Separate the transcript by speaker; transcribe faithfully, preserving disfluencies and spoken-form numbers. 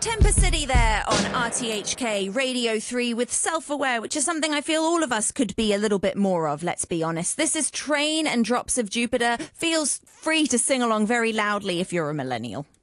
Speaker 1: Temper City there on R T H K Radio three with Self-Aware, which is something I feel all of us could be a little bit more of, let's be honest. This is Train and Drops of Jupiter. Feels free to sing along very loudly if you're a millennial.